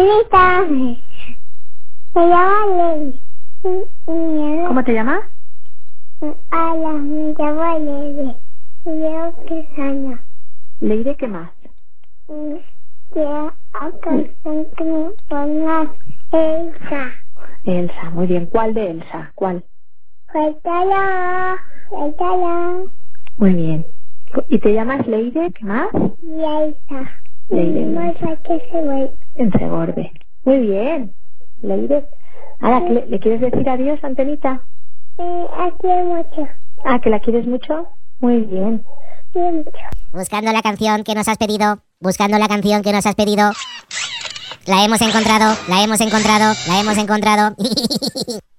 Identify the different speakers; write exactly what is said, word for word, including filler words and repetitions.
Speaker 1: Antenita. Se llama Levi.
Speaker 2: ¿Cómo te llamas?
Speaker 1: Hola, me llamo Levi. Llevo tres años.
Speaker 2: Leire, ¿qué más?
Speaker 1: Quiero a canción que me pongas Elsa.
Speaker 2: Elsa, muy bien. ¿Cuál de Elsa? ¿Cuál?
Speaker 1: Suéltala, suéltala.
Speaker 2: Muy bien. ¿Y te llamas Leire? ¿Qué más?
Speaker 1: Y Elsa.
Speaker 2: Leire.
Speaker 1: No sé qué se ve.
Speaker 2: En Segorbe. Muy bien. Leire. Ahora, ¿le, ¿le quieres decir adiós, Antenita?
Speaker 1: Eh, aquí hay mucho.
Speaker 2: Ah, ¿que la quieres mucho? Muy bien.
Speaker 1: Sí, mucho.
Speaker 3: Buscando la canción que nos has pedido, buscando la canción que nos has pedido. La hemos encontrado, la hemos encontrado, la hemos encontrado.